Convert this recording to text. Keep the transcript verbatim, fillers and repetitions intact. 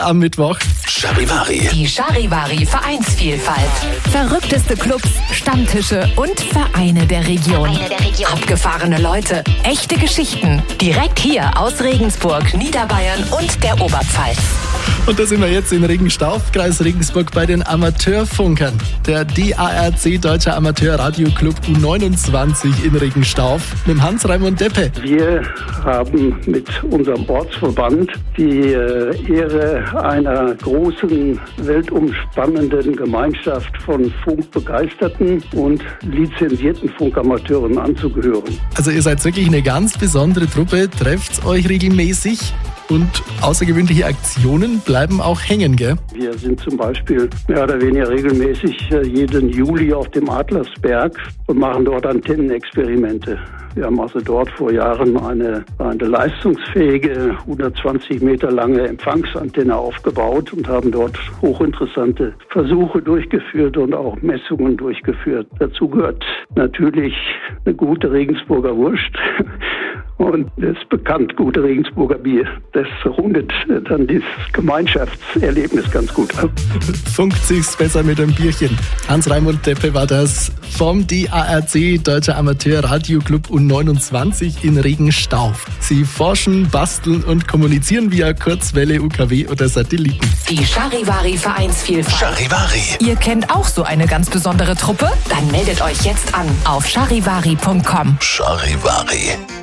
am Mittwoch. Charivari. Die Charivari Vereinsvielfalt. Verrückteste Clubs, Stammtische und Vereine der Region. Vereine der Region. Abgefahrene Leute, echte Geschichten. Direkt hier aus Regensburg, Niederbayern und der Oberpfalz. Und da sind wir jetzt in Regenstauf, Kreis Regensburg, bei den Amateurfunkern. Der D A R C Deutscher Amateur-Radio-Club U neunundzwanzig in Regenstauf mit dem Hans-Raimund Deppe. Wir haben mit unserem Ortsverband die äh, Ehre einer großen, weltumspannenden Gemeinschaft von funkbegeisterten und lizenzierten Funkamateuren anzugehören. Also ihr seid wirklich eine ganz besondere Truppe, trefft euch regelmäßig und außergewöhnliche Aktionen bleiben auch hängen, gell? Wir sind zum Beispiel mehr oder weniger regelmäßig äh, jeden Juli auf dem Adlersberg und machen dort Antennenexperimente. Wir haben also dort vor Jahren eine, eine leistungsfähige, hundertzwanzig Meter lange Empfangsantenne aufgebaut und haben dort hochinteressante Versuche durchgeführt und auch Messungen durchgeführt. Dazu gehört natürlich eine gute Regensburger Wurst. Und das bekannt gute Regensburger Bier. Das rundet dann dieses Gemeinschaftserlebnis ganz gut ab. Funkt sich's besser mit einem Bierchen. Hans-Raimund Deppe war das vom D A R C Deutscher Amateur-Radio-Club U neunundzwanzig in Regenstauf. Sie forschen, basteln und kommunizieren via Kurzwelle, U K W oder Satelliten. Die Charivari Vereinsvielfalt. Charivari. Ihr kennt auch so eine ganz besondere Truppe? Dann meldet euch jetzt an auf charivari punkt com. Charivari.